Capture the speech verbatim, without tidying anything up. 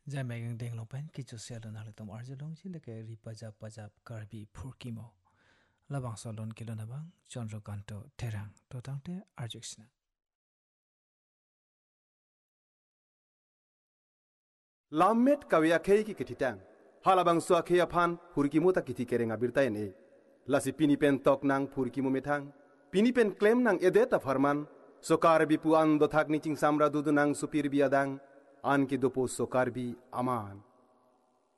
Jai megang deng long pen kichu selon halitom arjo long chi leke ri pajab pajab karbi phurkimo. Labang solon kilo nabang Chandrokanto terang totangte arjuksna. Lamet kawya kei ki kititang. Halabang sua kei aphan phurkimo ta kiti kereng abirtain e. Lasi pinipen tok nang phurkimo metang. Pinipen claim nang edeta farman. Sokar bi puan do thak ni ching samra dudu nang supir biadang. An ki dopo sokar bi aman.